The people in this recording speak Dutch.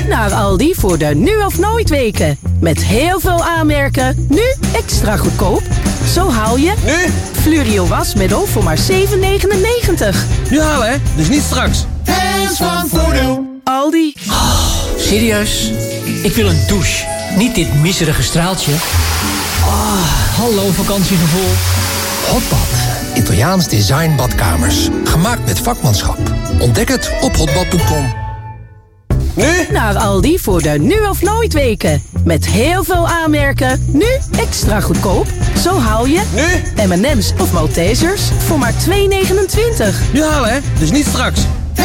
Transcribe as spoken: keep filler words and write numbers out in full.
naar Aldi voor de nu of nooit weken. Met heel veel aanmerken, nu extra goedkoop. Zo haal je... Nu? Fluorio wasmiddel voor maar zeven negenennegentig. Nu halen, hè? Dus niet straks. Hands van Voordeel. Aldi. Oh, serieus? Ik wil een douche. Niet dit miserige straaltje. Oh, hallo vakantiegevoel. Hotbad. Italiaans design badkamers. Gemaakt met vakmanschap. Ontdek het op hotbad punt com. Nu? Naar Aldi voor de nu of nooit weken. Met heel veel aanmerken, nu extra goedkoop. Zo haal je... Nu? M en M's of Maltesers voor maar twee negenentwintig. Nu halen, hè? Dus niet straks.